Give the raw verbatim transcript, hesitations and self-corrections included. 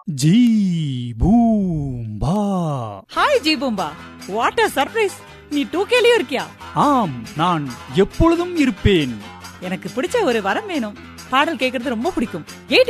ஜீ boom பா. Hi Zee Boomba, what a surprise! நீ two கேலயும் இருக்கியா? ஆம், நான் எப்பொழுதும் இருப்பேன். எனக்கு பிடிச்ச ஒரு வரம் வேணும். பாடல் கேட்கறது ரொம்ப பிடிக்கும்.